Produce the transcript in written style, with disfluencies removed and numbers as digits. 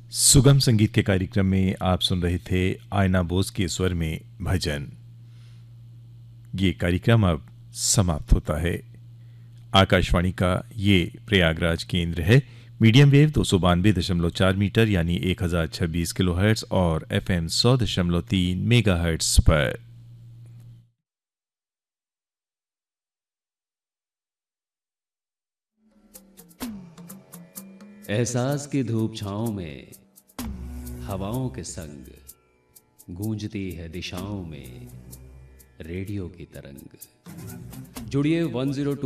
सुगम संगीत के कार्यक्रम में आप सुन रहे थे आयना बोस के स्वर में भजन। ये कार्यक्रम अब समाप्त होता है। आकाशवाणी का ये प्रयागराज केंद्र है। मीडियम वेव 292.4 मीटर यानी 1026 किलोहर्ट्ज और FM 100.3 मेगाहर्ट्ज पर। एहसास की धूप छाँव में हवाओं के संग गूंजती है दिशाओं में रेडियो की तरंग। जुड़िए 102